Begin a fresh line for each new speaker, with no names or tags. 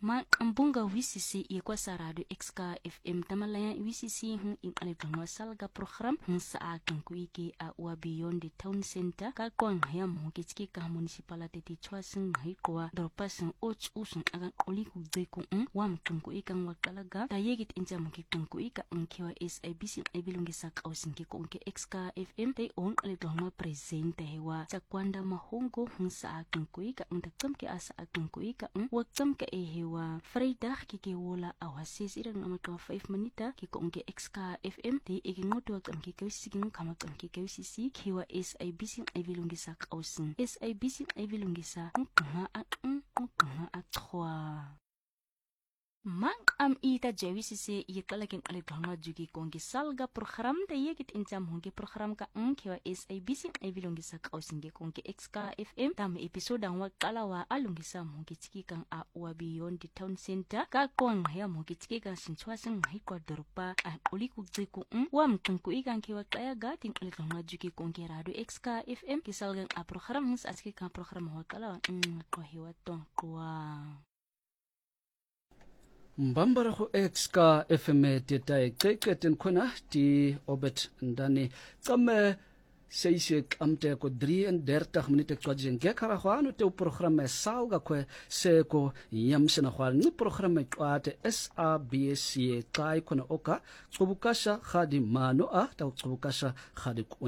Ma ambunga wisisi ikwa sarado XK FM tamalaya wisisi hun in alidongwa salga program hun saa kankuike a ua beyond the town center ka kwang haya mhukitiki ka municipality ti chwasing haikwa dropasin och usun agan oli kugzeku wam kankuika wakalaga ta yegit inja mkikankuika unkiwa SABC ibilungisa kausinki ko unke XK FM te on alidongwa presente hewa chakwanda mahongo hun saa kankuika untaktamke asa kankuika waktamke hewa Vrijdag kike wola awasis irang amatwa 5 minita kiko unke XK FM te ikingoto wakam kikawisiking kamakam kikawisi kiwa SABC ivilungisa kausin SABC ivilungisa ngha atwa Mang am ita jawisisi yikalakin alidongwa jugi kongi salga program te yekit injam hongi program ka kiwa SABC ivilungisa kausinge kongi XK FM tam episode ang wakalawa alungisa hongi chiki kang a ua beyond the town center ka kwang haya hongi chiki kang sinchwasang hikwa dorpa a uli kugziku wam tangku ikang kiwa kaya gating alidongwa jugi kongi rado XK FM kisalgang a program hus aski kang program wakalawa kwa hiwa tong kwa
Mbambara ho XK FM teta keketen kona ti obet ndani kame seisek amte ko 33 minute kwa jenge kara hwanu te programme sauga kwe seko yamsena hwal ni programme kwate SABC kai kona oka tsubukasha khadi mano ta tsubukasha khadi